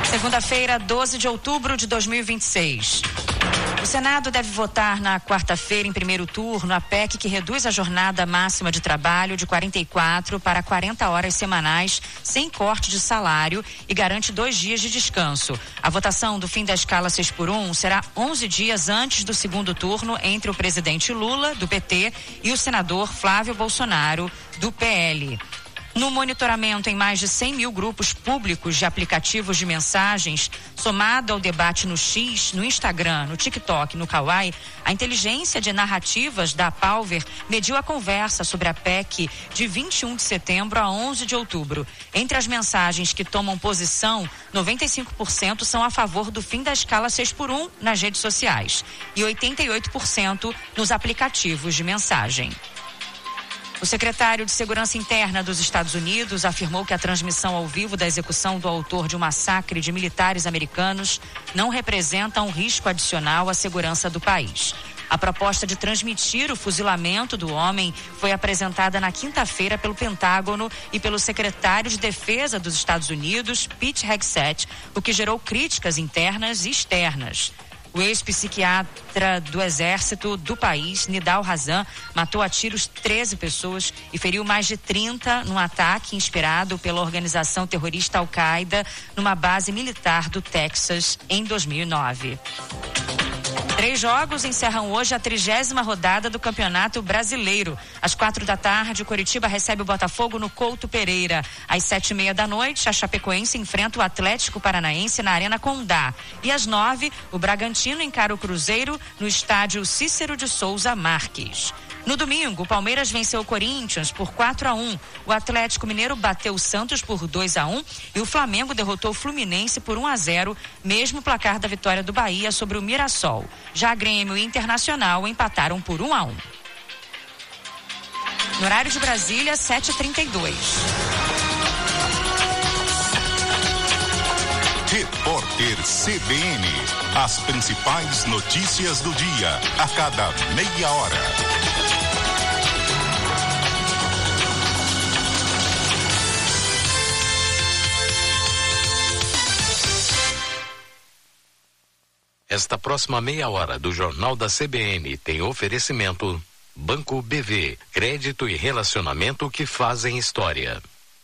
Segunda-feira, 12 de outubro de 2026. O Senado deve votar na quarta-feira, em primeiro turno, a PEC que reduz a jornada máxima de trabalho de 44 para 40 horas semanais, sem corte de salário, e garante 2 dias de descanso. A votação do fim da escala 6x1 será 11 dias antes do segundo turno entre o presidente Lula, do PT, e o senador Flávio Bolsonaro, do PL. No monitoramento em mais de 100 mil grupos públicos de aplicativos de mensagens, somado ao debate no X, no Instagram, no TikTok, no Kawaii, a inteligência de narrativas da Palver mediu a conversa sobre a PEC de 21 de setembro a 11 de outubro. Entre as mensagens que tomam posição, 95% são a favor do fim da escala 6x1 nas redes sociais e 88% nos aplicativos de mensagem. O secretário de Segurança Interna dos Estados Unidos afirmou que a transmissão ao vivo da execução do autor de um massacre de militares americanos não representa um risco adicional à segurança do país. A proposta de transmitir o fuzilamento do homem foi apresentada na quinta-feira pelo Pentágono e pelo secretário de Defesa dos Estados Unidos, Pete Hegseth, o que gerou críticas internas e externas. O ex-psiquiatra do exército do país, Nidal Razan, matou a tiros 13 pessoas e feriu mais de 30 num ataque inspirado pela organização terrorista Al-Qaeda numa base militar do Texas em 2009. 3 jogos encerram hoje a 30ª rodada do Campeonato Brasileiro. Às 16h, o Coritiba recebe o Botafogo no Couto Pereira. Às 19h30, a Chapecoense enfrenta o Atlético Paranaense na Arena Condá. E às 9h, o Bragantino encara o Cruzeiro no estádio Cícero de Souza Marques. No domingo, o Palmeiras venceu o Corinthians por 4-1. O Atlético Mineiro bateu o Santos por 2-1 e o Flamengo derrotou o Fluminense por 1-0, mesmo placar da vitória do Bahia sobre o Mirassol. Já Grêmio e Internacional empataram por 1-1. No horário de Brasília, 7h32. Repórter CBN. As principais notícias do dia, a cada meia hora. Esta próxima meia hora do Jornal da CBN tem oferecimento Banco BV, crédito e relacionamento que fazem história.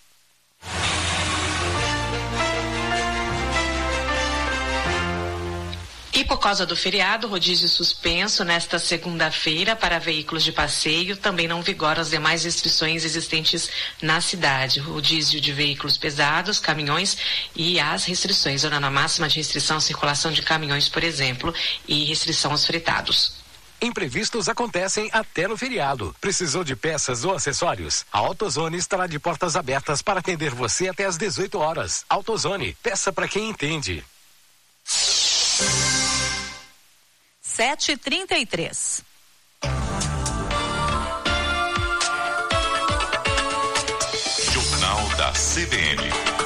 E por causa do feriado, rodízio suspenso nesta segunda-feira para veículos de passeio, também não vigoram as demais restrições existentes na cidade. Rodízio de veículos pesados, caminhões e as restrições, zona máxima de restrição à circulação de caminhões, por exemplo, e restrição aos fretados. Imprevistos acontecem até no feriado. Precisou de peças ou acessórios? A AutoZone estará de portas abertas para atender você até às 18 horas. AutoZone, peça para quem entende. 7h33. Jornal da CBN.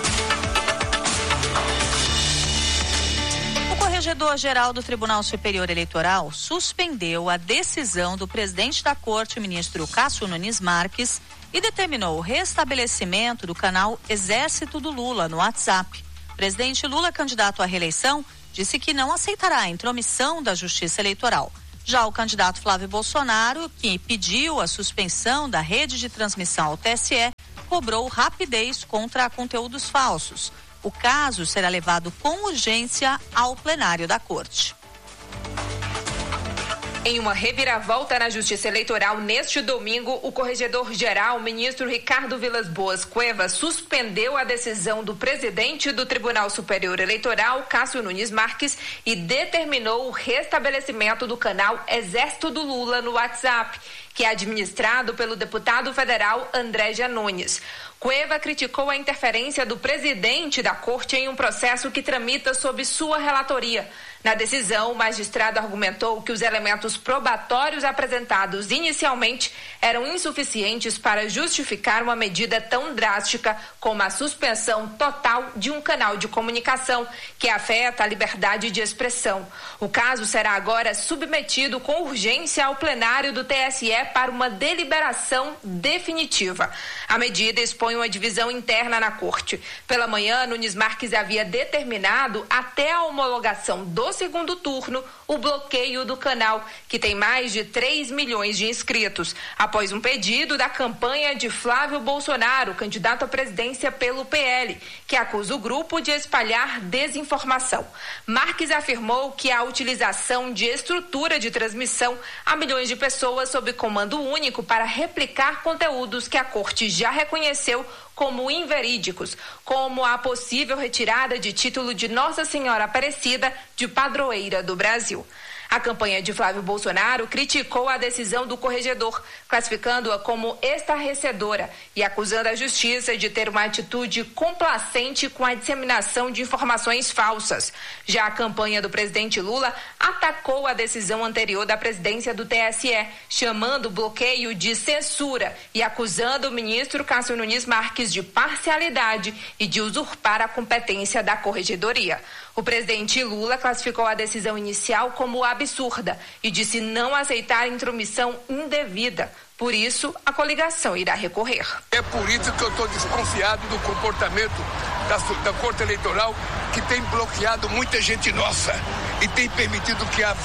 O Corregedor-Geral do Tribunal Superior Eleitoral suspendeu a decisão do presidente da Corte, o ministro Cássio Nunes Marques, e determinou o restabelecimento do canal Exército do Lula no WhatsApp. O presidente Lula, candidato à reeleição, disse que não aceitará a intromissão da Justiça Eleitoral. Já o candidato Flávio Bolsonaro, que pediu a suspensão da rede de transmissão ao TSE, cobrou rapidez contra conteúdos falsos. O caso será levado com urgência ao plenário da Corte. Em uma reviravolta na Justiça Eleitoral, neste domingo, o Corregedor-Geral, ministro Ricardo Vilas Boas Cuevas, suspendeu a decisão do presidente do Tribunal Superior Eleitoral, Cássio Nunes Marques, e determinou o restabelecimento do canal Exército do Lula no WhatsApp, que é administrado pelo deputado federal André Janones. Cueva criticou a interferência do presidente da Corte em um processo que tramita sob sua relatoria. Na decisão, o magistrado argumentou que os elementos probatórios apresentados inicialmente eram insuficientes para justificar uma medida tão drástica como a suspensão total de um canal de comunicação que afeta a liberdade de expressão. O caso será agora submetido com urgência ao plenário do TSE para uma deliberação definitiva. A medida expõe uma divisão interna na corte. Pela manhã, Nunes Marques havia determinado até a homologação do segundo turno o bloqueio do canal, que tem mais de 3 milhões de inscritos, após um pedido da campanha de Flávio Bolsonaro, candidato à presidência pelo PL, que acusa o grupo de espalhar desinformação. Marques afirmou que a utilização de estrutura de transmissão a milhões de pessoas sob comando único para replicar conteúdos que a corte já reconheceu como inverídicos, como a possível retirada de título de Nossa Senhora Aparecida de padroeira do Brasil. A campanha de Flávio Bolsonaro criticou a decisão do corregedor, classificando-a como estarrecedora e acusando a justiça de ter uma atitude complacente com a disseminação de informações falsas. Já a campanha do presidente Lula atacou a decisão anterior da presidência do TSE, chamando o bloqueio de censura e acusando o ministro Cássio Nunes Marques de parcialidade e de usurpar a competência da corregedoria. O presidente Lula classificou a decisão inicial como absurda e disse não aceitar intromissão indevida. Por isso, a coligação irá recorrer. É por isso que eu estou desconfiado do comportamento da Corte Eleitoral, que tem bloqueado muita gente nossa e tem permitido que as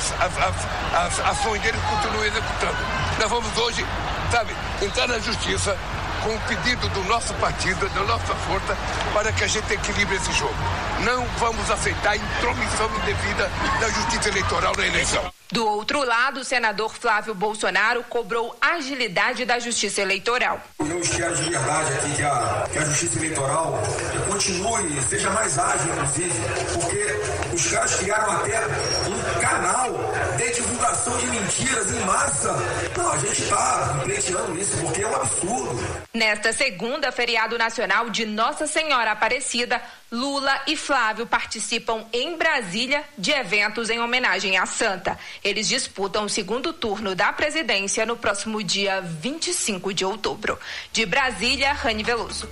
ações deles continuem executando. Nós vamos hoje, entrar na justiça com o pedido do nosso partido, da nossa força, para que a gente equilibre esse jogo. Não vamos aceitar intromissão indevida da Justiça Eleitoral na eleição. Do outro lado, o senador Flávio Bolsonaro cobrou agilidade da Justiça Eleitoral. Eu espero de verdade aqui que a Justiça Eleitoral continue, seja mais ágil, inclusive, porque os caras criaram até um canal de divulgação de mentiras em massa. Não, a gente está pleiteando isso porque é um absurdo. Nesta segunda, feriado nacional de Nossa Senhora Aparecida, Lula e Flávio participam em Brasília de eventos em homenagem à santa. Eles disputam o segundo turno da presidência no próximo dia 25 de outubro. De Brasília, Rani Veloso.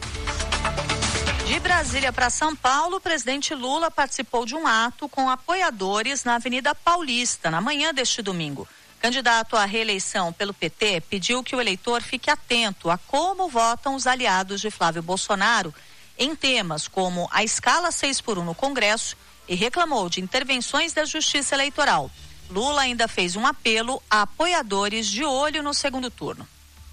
De Brasília para São Paulo, o presidente Lula participou de um ato com apoiadores na Avenida Paulista, na manhã deste domingo. Candidato à reeleição pelo PT pediu que o eleitor fique atento a como votam os aliados de Flávio Bolsonaro em temas como a escala 6x1 no Congresso e reclamou de intervenções da Justiça Eleitoral. Lula ainda fez um apelo a apoiadores de olho no segundo turno.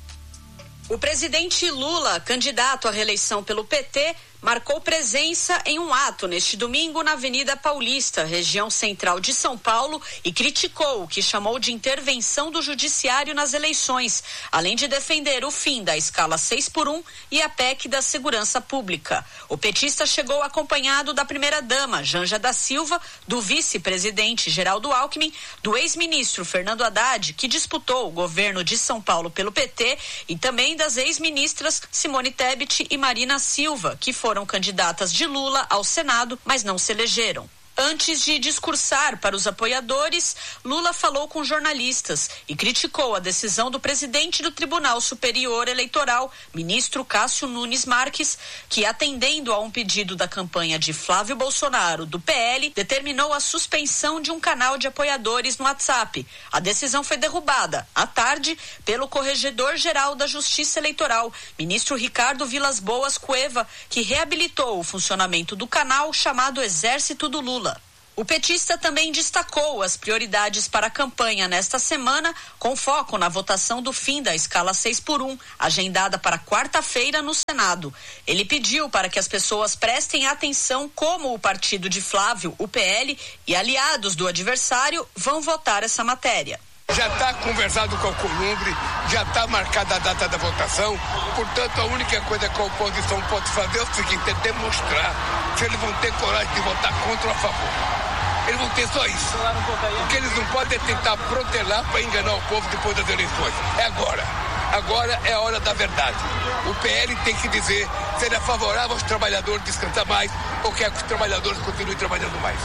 O presidente Lula, candidato à reeleição pelo PT, marcou presença em um ato neste domingo na Avenida Paulista, região central de São Paulo, e criticou o que chamou de intervenção do judiciário nas eleições, além de defender o fim da escala 6x1 e a PEC da segurança pública. O petista chegou acompanhado da primeira-dama, Janja da Silva, do vice-presidente Geraldo Alckmin, do ex-ministro Fernando Haddad, que disputou o governo de São Paulo pelo PT, e também das ex-ministras Simone Tebet e Marina Silva, que foram candidatas de Lula ao Senado, mas não se elegeram. Antes de discursar para os apoiadores, Lula falou com jornalistas e criticou a decisão do presidente do Tribunal Superior Eleitoral, ministro Cássio Nunes Marques, que, atendendo a um pedido da campanha de Flávio Bolsonaro, do PL, determinou a suspensão de um canal de apoiadores no WhatsApp. A decisão foi derrubada, à tarde, pelo Corregedor-Geral da Justiça Eleitoral, ministro Ricardo Vilas Boas Cueva, que reabilitou o funcionamento do canal chamado Exército do Lula. O petista também destacou as prioridades para a campanha nesta semana, com foco na votação do fim da escala 6x1, agendada para quarta-feira no Senado. Ele pediu para que as pessoas prestem atenção como o partido de Flávio, o PL, e aliados do adversário vão votar essa matéria. Já está conversado com a Columbre, já está marcada a data da votação, portanto a única coisa que a oposição pode fazer é o seguinte, é demonstrar se eles vão ter coragem de votar contra ou a favor. Eles vão ter só isso. O que eles não podem é tentar protelar para enganar o povo depois das eleições. É agora. Agora é a hora da verdade. O PL tem que dizer se ele é favorável aos trabalhadores descansar mais ou quer que os trabalhadores continuem trabalhando mais.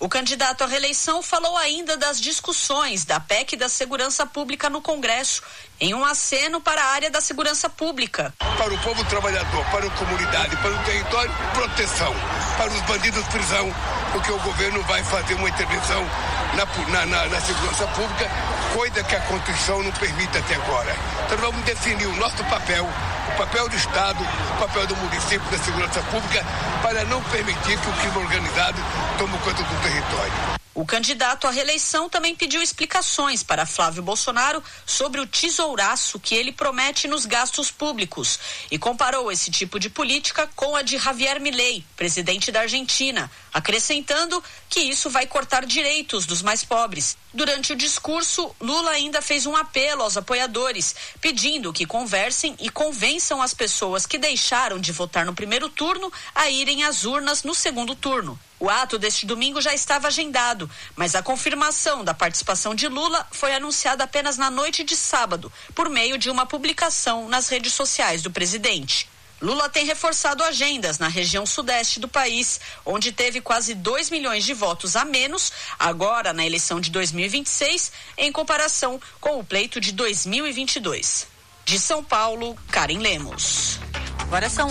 O candidato à reeleição falou ainda das discussões da PEC da segurança pública no Congresso, em um aceno para a área da segurança pública. Para o povo trabalhador, para a comunidade, para o território, proteção. Para os bandidos, prisão, porque o governo vai fazer uma intervenção na segurança pública, coisa que a Constituição não permite até agora. Então vamos definir o nosso papel, o papel do Estado, o papel do município da segurança pública, para não permitir que o crime organizado tome conta do território. O candidato à reeleição também pediu explicações para Flávio Bolsonaro sobre o tesouraço que ele promete nos gastos públicos e comparou esse tipo de política com a de Javier Milei, presidente da Argentina, acrescentando que isso vai cortar direitos dos mais pobres. Durante o discurso, Lula ainda fez um apelo aos apoiadores, pedindo que conversem e convençam as pessoas que deixaram de votar no primeiro turno a irem às urnas no segundo turno. O ato deste domingo já estava agendado, mas a confirmação da participação de Lula foi anunciada apenas na noite de sábado, por meio de uma publicação nas redes sociais do presidente. Lula tem reforçado agendas na região sudeste do país, onde teve quase 2 milhões de votos a menos, agora na eleição de 2026, em comparação com o pleito de 2022. De São Paulo, Karen Lemos. Agora são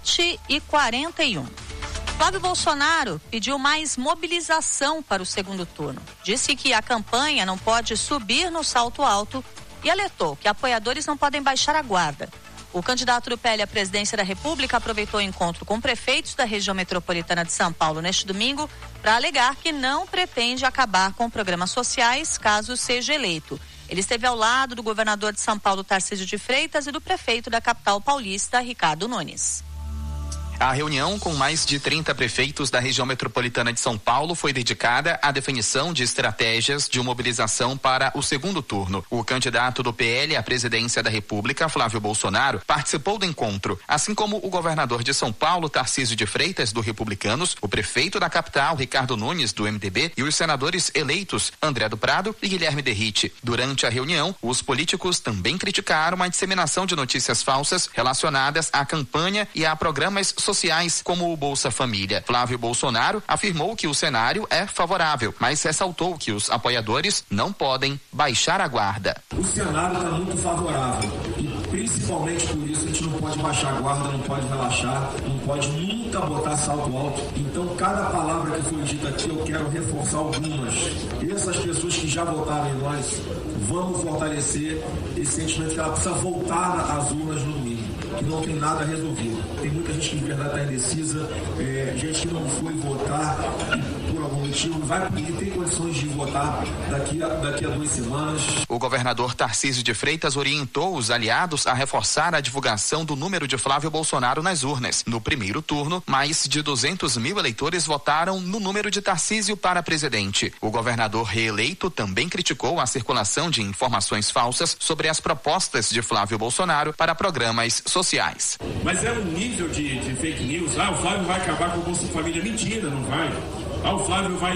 7h41. Flávio Bolsonaro pediu mais mobilização para o segundo turno. Disse que a campanha não pode subir no salto alto e alertou que apoiadores não podem baixar a guarda. O candidato do PL à presidência da República aproveitou o encontro com prefeitos da região metropolitana de São Paulo neste domingo para alegar que não pretende acabar com programas sociais caso seja eleito. Ele esteve ao lado do governador de São Paulo, Tarcísio de Freitas, e do prefeito da capital paulista, Ricardo Nunes. A reunião com mais de 30 prefeitos da região metropolitana de São Paulo foi dedicada à definição de estratégias de mobilização para o segundo turno. O candidato do PL à presidência da República, Flávio Bolsonaro, participou do encontro, assim como o governador de São Paulo, Tarcísio de Freitas, do Republicanos, o prefeito da capital, Ricardo Nunes, do MDB, e os senadores eleitos, André do Prado e Guilherme Derrite. Durante a reunião, os políticos também criticaram a disseminação de notícias falsas relacionadas à campanha e a programas sociais como o Bolsa Família. Flávio Bolsonaro afirmou que o cenário é favorável, mas ressaltou que os apoiadores não podem baixar a guarda. O cenário está muito favorável e principalmente por isso a gente não pode baixar a guarda, não pode relaxar, não pode nunca botar salto alto. Então cada palavra que foi dita aqui eu quero reforçar algumas. Essas pessoas que já votaram em nós, vamos fortalecer esse sentimento que ela precisa voltar às urnas no domingo, que não tem nada resolvido. Tem muita gente que de verdade está indecisa, gente que não foi votar e por algum motivo vai e tem condições de votar daqui a 2 semanas. O governador Tarcísio de Freitas orientou os aliados a reforçar a divulgação do número de Flávio Bolsonaro nas urnas. No primeiro turno, mais de 200 mil eleitores votaram no número de Tarcísio para presidente. O governador reeleito também criticou a circulação de informações falsas sobre as propostas de Flávio Bolsonaro para programas sociais. Mas é um nível de fake news. O Flávio vai acabar com o Bolsa Família. Mentira, não vai. O Flávio vai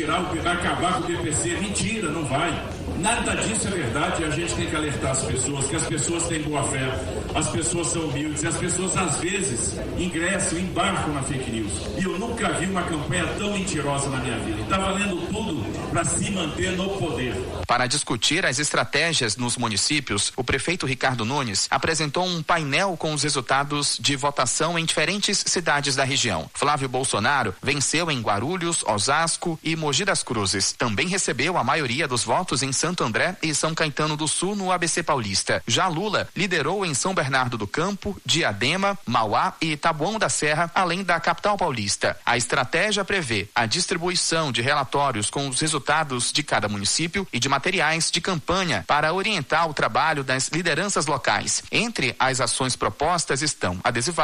acabar com o DPC. Mentira, não vai. Nada disso é verdade e a gente tem que alertar as pessoas, que as pessoas têm boa fé, as pessoas são humildes, e as pessoas às vezes embarcam na fake news. E eu nunca vi uma campanha tão mentirosa na minha vida. Está valendo tudo para se manter no poder. Para discutir as estratégias nos municípios, o prefeito Ricardo Nunes apresentou um painel com os resultados de votação em diferentes cidades da região. Flávio Bolsonaro venceu em Guarulhos, Osasco e Mogi das Cruzes. Também recebeu a maioria dos votos em Santo André e São Caetano do Sul no ABC Paulista. Já Lula liderou em São Bernardo do Campo, Diadema, Mauá e Taboão da Serra, além da capital paulista. A estratégia prevê a distribuição de relatórios com os resultados de cada município e de materiais de campanha para orientar o trabalho das lideranças locais. Entre as ações propostas estão adesivar